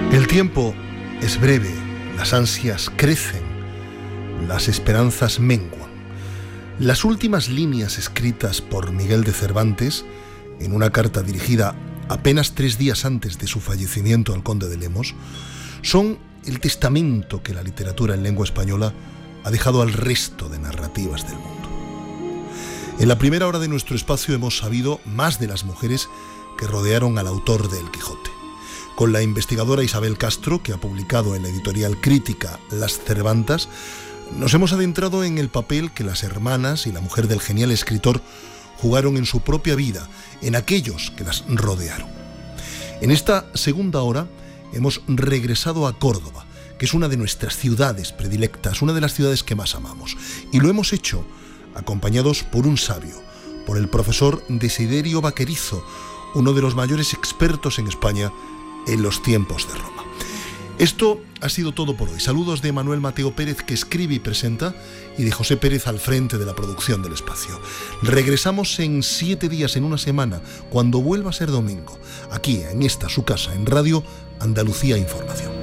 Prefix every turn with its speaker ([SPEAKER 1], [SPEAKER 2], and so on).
[SPEAKER 1] El tiempo es breve, las ansias crecen, las esperanzas menguan. Las últimas líneas escritas por Miguel de Cervantes, en una carta dirigida apenas 3 días antes de su fallecimiento al conde de Lemos, son el testamento que la literatura en lengua española ha dejado al resto de narrativas del mundo. En la primera hora de nuestro espacio hemos sabido más de las mujeres que rodearon al autor de El Quijote. Con la investigadora Isabel Castro, que ha publicado en la editorial crítica Las Cervantas, nos hemos adentrado en el papel que las hermanas y la mujer del genial escritor jugaron en su propia vida, en aquellos que las rodearon. En esta segunda hora hemos regresado a Córdoba, que es una de nuestras ciudades predilectas, una de las ciudades que más amamos, y lo hemos hecho acompañados por un sabio, por el profesor Desiderio Vaquerizo, uno de los mayores expertos en España en los tiempos de Roma. Esto ha sido todo por hoy. Saludos de Manuel Mateo Pérez, que escribe y presenta, y de José Pérez al frente de la producción del espacio. Regresamos en 7 días, en una semana, cuando vuelva a ser domingo, aquí en esta su casa, en Radio Andalucía Información.